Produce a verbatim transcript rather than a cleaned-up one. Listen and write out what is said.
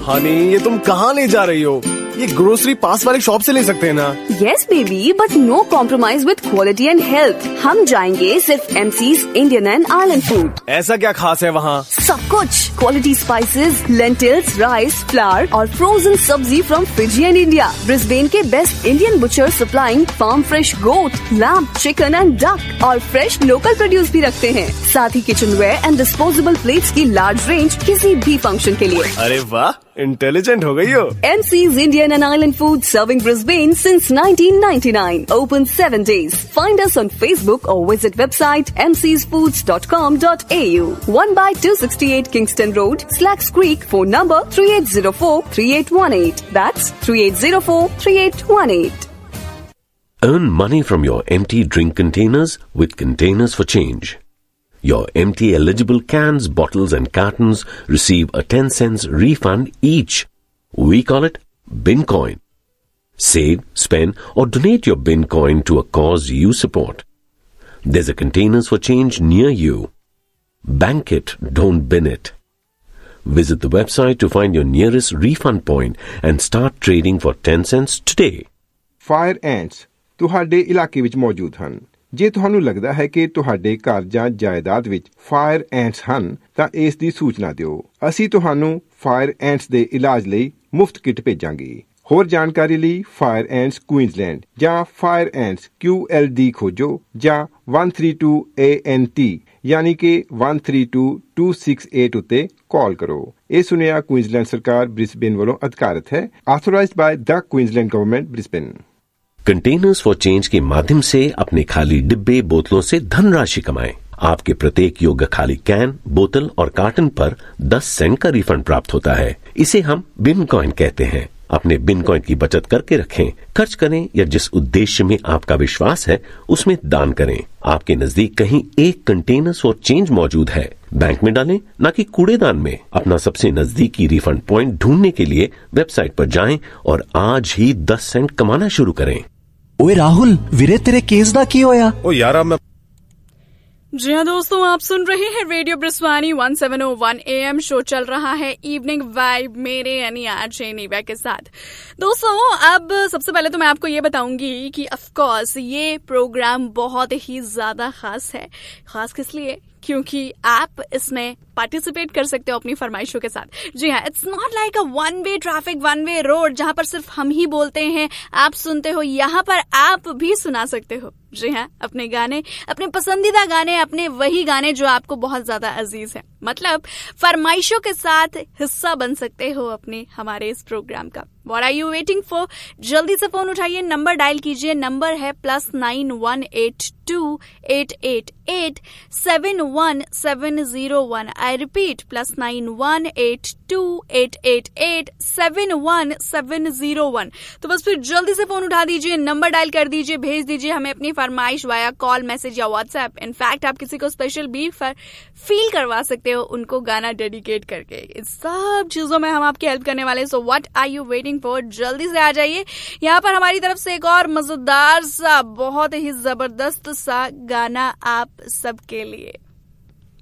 हनी, ये तुम कहाँ ले जा रही हो? ये ग्रोसरी पास वाले शॉप से ले सकते हैं ना? Yes baby, but no compromise with quality and health. हम जाएंगे सिर्फ MCs Indian and island food. ऐसा क्या खास है वहाँ? सब कुछ, quality spices, lentils, rice, flower और फ्रोजन सब्जी from Fiji and India. Brisbane के best Indian butcher supplying farm fresh goat, lamb, chicken and duck और फ्रेश लोकल प्रोड्यूस भी रखते हैं। साथ ही kitchen where and disposable plates की लार्ज रेंज किसी भी फंक्शन के लिए। अरे वाह, इंटेलिजेंट हो गई हो। MCs Indian and Island Food serving Brisbane since nineteen ninety-nine. Open seven days. Find us on Facebook or visit website m c s foods dot com dot a u. one by two sixty-eight Kingston Road, Slacks Creek. Phone number three eight zero four, three eight one eight. That's three eight zero four, three eight one eight. Earn money from your empty drink containers with Containers for Change. Your empty eligible cans, bottles and cartons receive a ten cents refund each. We call it Bincoin. Save, spend or donate your Bincoin to a cause you support. There's a Containers for Change near you. Bank it, don't bin it. Visit the website to find your nearest refund point and start trading for ten cents today. Fire ants ਤੁਹਾਡੇ ਇਲਾਕੇ ਵਿੱਚ ਮੌਜੂਦ ਹਨ। ਜੇ ਤੁਹਾਨੂੰ ਲੱਗਦਾ ਹੈ ਕਿ ਤੁਹਾਡੇ ਘਰ ਜਾਂ ਜਾਇਦਾਦ ਵਿੱਚ ਫਾਇਰ ਐਂਟਸ ਹਨ ਤਾਂ ਇਸ ਦੀ ਸੂਚਨਾ ਦਿਓ। ਅਸੀਂ ਤੁਹਾਨੂੰ ਫਾਇਰ ਐਂਟਸ ਦੇ ਇਲਾਜ ਲਈ ਮੁਫਤ ਕਿੱਟ ਭੇਜਾਂਗੇ। ਹੋਰ ਜਾਣਕਾਰੀ ਲਈ ਫਾਇਰ ਐਂਟਸ ਕੁਈਨਜ਼ਲੈਂਡ ਜਾਂ ਫਾਇਰ ਐਂਟਸ ਕਿਊ ਐਲ ਡੀ ਖੋਜੋ ਜਾਂ one three two A N T ਯਾਨੀ ਕਿ one three two two six eight ਉੱਤੇ ਕਾਲ ਕਰੋ। ਇਹ ਸੁਨੇਹਾ ਕੁਈਨਜ਼ਲੈਂਡ ਸਰਕਾਰ ਬ੍ਰਿਸਬੇਨ ਵੱਲੋਂ ਅਧਿਕਾਰਤ ਹੈ। Authorised ਬਾय the Queensland ਗਵਰਨमेंट Brisbane. Containers for change के माध्यम से अपने खाली डिब्बे बोतलों से धनराशि कमाएं। आपके प्रत्येक योग्य खाली कैन, बोतल और कार्टन पर दस सेंट का रिफंड प्राप्त होता है। इसे हम बिन कॉइन कहते हैं। अपने बिन कॉइन की बचत करके रखें, खर्च करें या जिस उद्देश्य में आपका विश्वास है उसमें दान करें। आपके नजदीक कहीं एक कंटेनर्स फॉर चेंज मौजूद है, बैंक में डालें न कि कूड़ेदान में। अपना सबसे नजदीकी रिफंड पॉइंट ढूंढने के लिए वेबसाइट पर जाएं और आज ही दस सेंट कमाना शुरू करें। ओए राहुल, वीरे तेरे केस दा की होया? ओ यार, अब मैं जी हाँ दोस्तों, आप सुन रहे हैं radio ब्रिस्वानी one seven O one A M. Show चल रहा है इवनिंग वाइब मेरे यानी आरजे नीवा के साथ। दोस्तों, अब सबसे पहले तो मैं आपको ये बताऊंगी कि ऑफ कोर्स ये प्रोग्राम बहुत ही ज्यादा खास है। खास किस लिए? क्योंकि आप इसमें पार्टिसिपेट कर सकते हो अपनी फरमाइशों के साथ। जी हाँ, it's not like a one way traffic, one way road जहां पर सिर्फ हम ही बोलते हैं, आप सुनते हो। यहाँ पर आप भी सुना सकते हो। जी हाँ, अपने गाने, अपने पसंदीदा गाने, अपने वही गाने जो आपको बहुत ज्यादा अजीज है। मतलब फरमाइशों के साथ हिस्सा बन सकते हो अपने हमारे इस प्रोग्राम का। What are you waiting for? जल्दी से फोन उठाइए, नंबर डायल कीजिए। नंबर है plus nine one eight to eight eight eight seven one seven zero one. I repeat, plus nine one eight to eight eight eight seven one seven zero one. तो बस फिर जल्दी से phone उठा दीजिए, number dial कर दीजिए, भेज दीजिए हमें अपनी फरमाइश वाया कॉल, मैसेज या व्हाट्सएप। इनफैक्ट आप किसी को स्पेशल भी फील करवा सकते हो उनको गाना डेडिकेट करके। इस सब चीजों में हम आपकी हेल्प करने वाले। So what are you waiting for? जल्दी से आ जाइए। यहाँ पर हमारी तरफ से एक और मजेदार सा, बहुत ही जबरदस्त सा गाना आप सबके लिए।